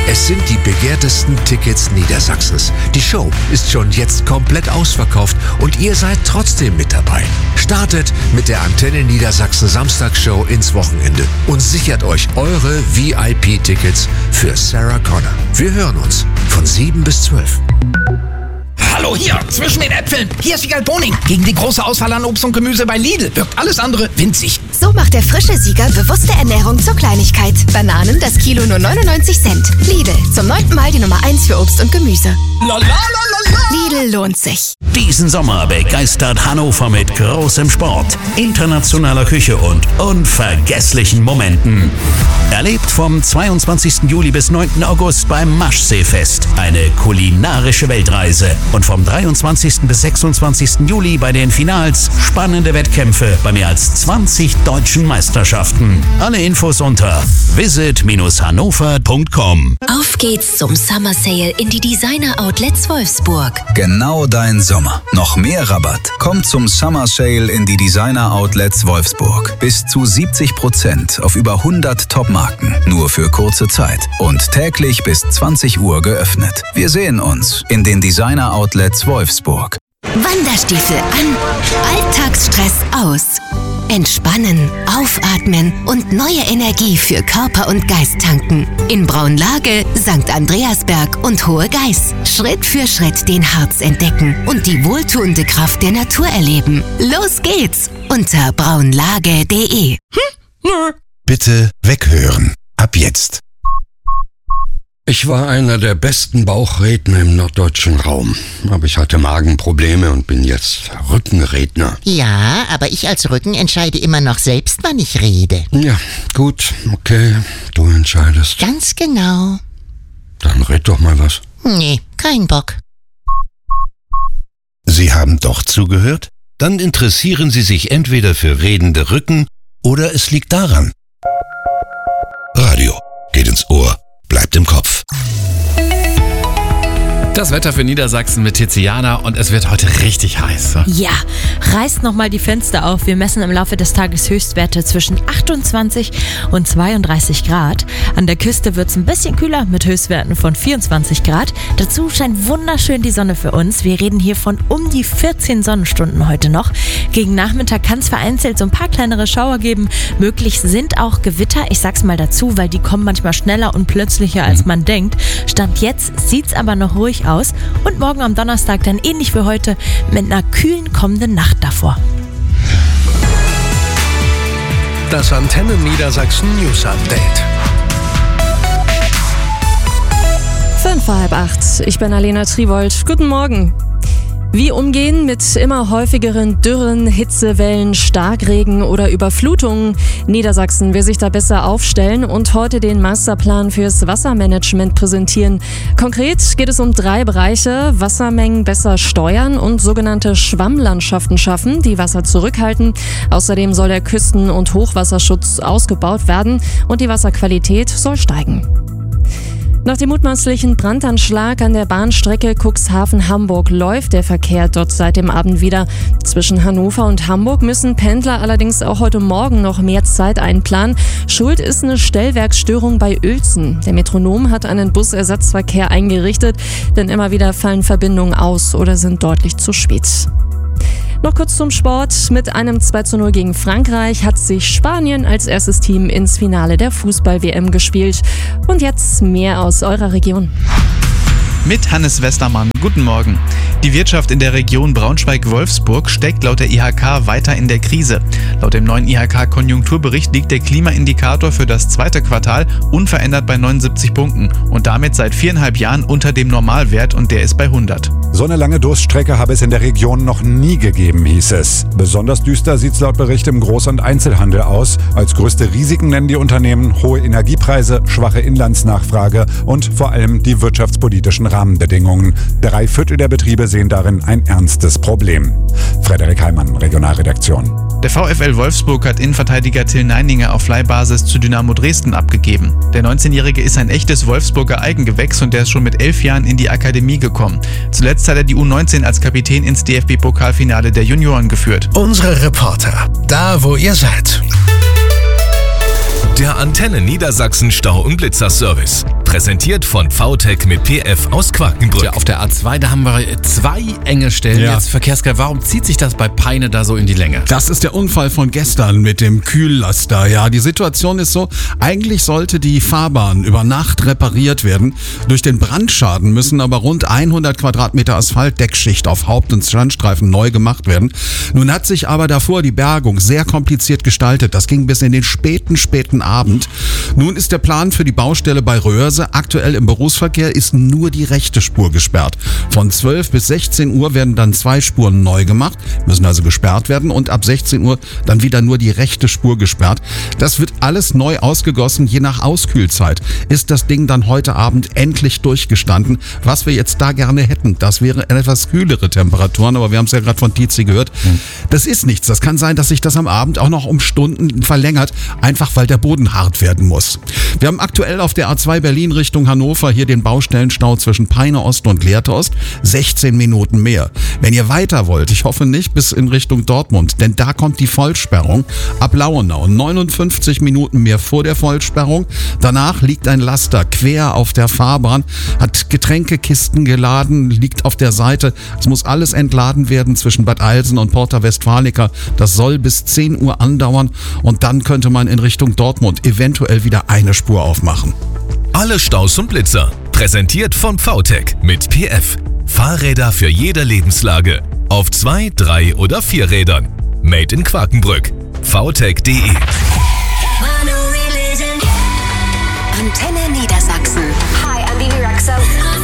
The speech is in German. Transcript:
Es sind die begehrtesten Tickets Niedersachsens. Die Show ist schon jetzt komplett ausverkauft und ihr seid trotzdem mit dabei. Startet mit der Antenne Niedersachsen Samstagsshow ins Wochenende und sichert euch eure VIP-Tickets für Sarah Connor. Wir hören uns von 7 bis 12. Hallo hier, zwischen den Äpfeln. Hier ist Sieger Boning. Gegen die große Auswahl an Obst und Gemüse bei Lidl wirkt alles andere winzig. So macht der frische Sieger bewusste Ernährung zur Kleinigkeit. Bananen das Kilo nur 99 Cent. Lidl, zum 9. Mal die Nummer 1 für Obst und Gemüse. Lidl lohnt sich. Diesen Sommer begeistert Hannover mit großem Sport, internationaler Küche und unvergesslichen Momenten. Erlebt vom 22. Juli bis 9. August beim Maschseefest eine kulinarische Weltreise. Und vom 23. bis 26. Juli bei den Finals spannende Wettkämpfe bei mehr als 20 deutschen Meisterschaften. Alle Infos unter visit-hannover.com. Auf geht's zum Summer Sale in die Designer Outlets Wolfsburg. Genau dein Sommer. Noch mehr Rabatt. Kommt zum Summer Sale in die Designer Outlets Wolfsburg. Bis zu 70% auf über 100 Top-Marken. Nur für kurze Zeit. Und täglich bis 20 Uhr geöffnet. Wir sehen uns in den Designer Outlets Wolfsburg. Wanderstiefel an, Alltagsstress aus. Entspannen, aufatmen und neue Energie für Körper und Geist tanken. In Braunlage, St. Andreasberg und Hohe Geiß. Schritt für Schritt den Harz entdecken und die wohltuende Kraft der Natur erleben. Los geht's unter braunlage.de. Bitte weghören. Ab jetzt. Ich war einer der besten Bauchredner im norddeutschen Raum. Aber ich hatte Magenprobleme und bin jetzt Rückenredner. Ja, aber ich als Rücken entscheide immer noch selbst, wann ich rede. Ja, gut, okay, du entscheidest. Ganz genau. Dann red doch mal was. Nee, kein Bock. Sie haben doch zugehört? Dann interessieren Sie sich entweder für redende Rücken oder es liegt daran. Radio geht ins Ohr, bleibt im Kopf. Das Wetter für Niedersachsen mit Tiziana und es wird heute richtig heiß. Ja, reißt nochmal die Fenster auf. Wir messen im Laufe des Tages Höchstwerte zwischen 28 und 32 Grad. An der Küste wird es ein bisschen kühler mit Höchstwerten von 24 Grad. Dazu scheint wunderschön die Sonne für uns. Wir reden hier von um die 14 Sonnenstunden heute noch. Gegen Nachmittag kann es vereinzelt so ein paar kleinere Schauer geben. Möglich sind auch Gewitter. Ich sag's mal dazu, weil die kommen manchmal schneller und plötzlicher als man denkt. Stand jetzt sieht's aber noch ruhig aus und morgen am Donnerstag dann ähnlich wie heute mit einer kühlen kommenden Nacht davor. Das Antenne Niedersachsen News Update. 7:55. Ich bin Alena Triwold. Guten Morgen. Wie umgehen mit immer häufigeren Dürren, Hitzewellen, Starkregen oder Überflutungen? Niedersachsen will sich da besser aufstellen und heute den Masterplan fürs Wassermanagement präsentieren. Konkret geht es um 3 Bereiche: Wassermengen besser steuern und sogenannte Schwammlandschaften schaffen, die Wasser zurückhalten. Außerdem soll der Küsten- und Hochwasserschutz ausgebaut werden und die Wasserqualität soll steigen. Nach dem mutmaßlichen Brandanschlag an der Bahnstrecke Cuxhaven-Hamburg läuft der Verkehr dort seit dem Abend wieder. Zwischen Hannover und Hamburg müssen Pendler allerdings auch heute Morgen noch mehr Zeit einplanen. Schuld ist eine Stellwerksstörung bei Uelzen. Der Metronom hat einen Busersatzverkehr eingerichtet, denn immer wieder fallen Verbindungen aus oder sind deutlich zu spät. Noch kurz zum Sport. Mit einem 2:0 gegen Frankreich hat sich Spanien als erstes Team ins Finale der Fußball-WM gespielt. Und jetzt mehr aus eurer Region. Mit Hannes Westermann. Guten Morgen. Die Wirtschaft in der Region Braunschweig-Wolfsburg steckt laut der IHK weiter in der Krise. Laut dem neuen IHK-Konjunkturbericht liegt der Klimaindikator für das zweite Quartal unverändert bei 79 Punkten und damit seit 4,5 Jahren unter dem Normalwert und der ist bei 100. So eine lange Durststrecke habe es in der Region noch nie gegeben, hieß es. Besonders düster sieht es laut Bericht im Groß- und Einzelhandel aus. Als größte Risiken nennen die Unternehmen hohe Energiepreise, schwache Inlandsnachfrage und vor allem die wirtschaftspolitischen Rahmenbedingungen. 3/4 der Betriebe sehen darin ein ernstes Problem. Frederik Heimann, Regionalredaktion. Der VfL Wolfsburg hat Innenverteidiger Till Neininger auf Leihbasis zu Dynamo Dresden abgegeben. Der 19-Jährige ist ein echtes Wolfsburger Eigengewächs und der ist schon mit 11 Jahren in die Akademie gekommen. Zuletzt hat er die U19 als Kapitän ins DFB-Pokalfinale der Junioren geführt. Unsere Reporter, da wo ihr seid. Der Antenne Niedersachsen Stau- und Blitzerservice. Präsentiert von VTech mit PF aus Quakenbrück. Ja, auf der A2, da haben wir 2 enge Stellen. Ja. Jetzt Verkehrsgeil, warum zieht sich das bei Peine da so in die Länge? Das ist der Unfall von gestern mit dem Kühllaster. Ja, die Situation ist so, eigentlich sollte die Fahrbahn über Nacht repariert werden. Durch den Brandschaden müssen aber rund 100 Quadratmeter Asphaltdeckschicht auf Haupt- und Standstreifen neu gemacht werden. Nun hat sich aber davor die Bergung sehr kompliziert gestaltet. Das ging bis in den späten Abend. Nun ist der Plan für die Baustelle bei Röhrse. Aktuell im Berufsverkehr ist nur die rechte Spur gesperrt. Von 12 bis 16 Uhr werden dann 2 Spuren neu gemacht, müssen also gesperrt werden und ab 16 Uhr dann wieder nur die rechte Spur gesperrt. Das wird alles neu ausgegossen. Je nach Auskühlzeit ist das Ding dann heute Abend endlich durchgestanden. Was wir jetzt da gerne hätten, das wäre etwas kühlere Temperaturen, aber wir haben es ja gerade von Tizi gehört. Das ist nichts. Das kann sein, dass sich das am Abend auch noch um Stunden verlängert, einfach weil der Boden hart werden muss. Wir haben aktuell auf der A2 Berlin Richtung Hannover hier den Baustellenstau zwischen Peine Ost und Lehrte Ost. 16 Minuten mehr. Wenn ihr weiter wollt, ich hoffe nicht bis in Richtung Dortmund, denn da kommt die Vollsperrung ab Lauenau. 59 Minuten mehr vor der Vollsperrung. Danach liegt ein Laster quer auf der Fahrbahn, hat Getränkekisten geladen, liegt auf der Seite. Es muss alles entladen werden zwischen Bad Eilsen und Porta Westfalica. Das soll bis 10 Uhr andauern und dann könnte man in Richtung Dortmund eventuell wieder eine Spur aufmachen. Alle Staus und Blitzer. Präsentiert von VTech mit PF. Fahrräder für jede Lebenslage. Auf 2, 3 oder 4 Rädern. Made in Quakenbrück. VTech.de. Antenne Niedersachsen. Hi, I'm Bibi Rexha.